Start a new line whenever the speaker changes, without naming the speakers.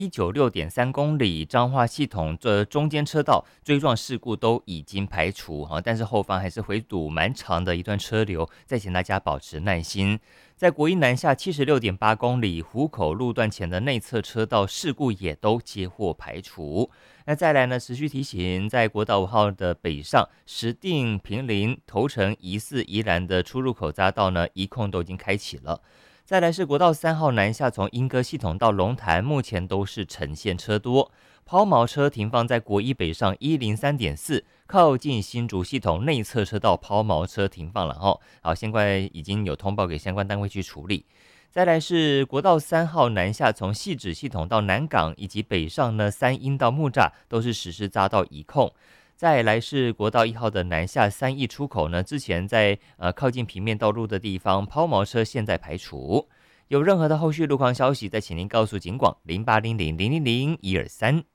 196.3公里，彰化系统这中间车道追撞事故都已经排除哈，但是后方还是回堵蛮长的一段车流，再请大家保持耐心。在国一南下76.8公里，湖口路段前的内侧车道事故也都接获排除。那再来呢，持续提醒，在国道5号的北上，石碇、坪林、头城、疑似宜兰的出入口匝道呢，一控都已经开启了。再来是国道3号南下，从莺歌系统到龙潭，目前都是呈现车多。抛锚车停放在国一北上103.4，靠近新竹系统内侧车道抛锚车停放了哦。好，现在已经有通报给相关单位去处理。再来是国道3号南下，从汐止系统到南港以及北上呢，三鹰到木栅都是实施匝道移控。再来是国道1号的南下三义出口呢，之前在靠近平面道路的地方抛锚车现在排除。有任何的后续路况消息，再请您告诉警广0800000123。